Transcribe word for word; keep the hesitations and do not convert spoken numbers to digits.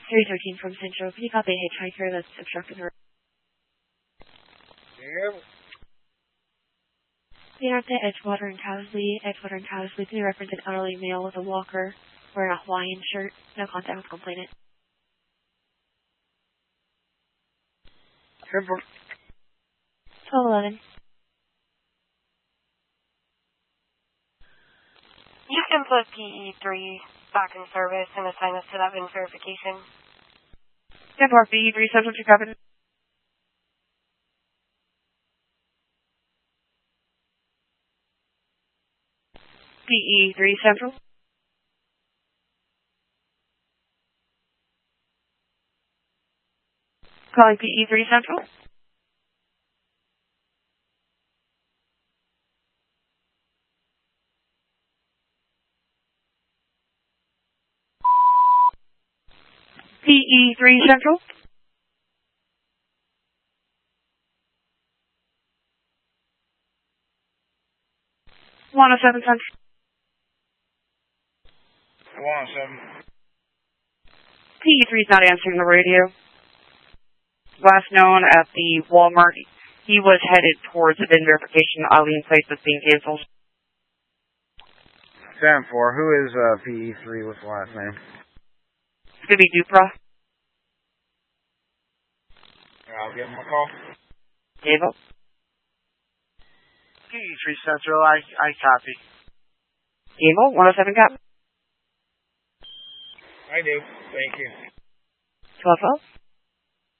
three thirteen from Central. Can you copy a hitchhiker that's obstructing the road? Yep. Being out to Edgewater and Cowsley, Edgewater and Cowsley, can you reference an elderly male with a walker wearing a Hawaiian shirt? No contact with complainant. Simple. twelve eleven. You can put P E three back in service and assign us to that V I N verification. ten four, P E three, Central to Cabin. P E three, Central. Calling P E three, Central. P E three, Central. one oh seven, Central. one oh seven. P E three is not answering the radio. Last known at the Walmart, he was headed towards the V I N verification. Eileen Place was being canceled. ten four. Who is uh, P E three? What's the last name? It's going to be Dupra. I'll give him a call. Gable. P E three Central. I, I copy. Gable, one oh seven Cap. I do. Thank you. twelve twelve.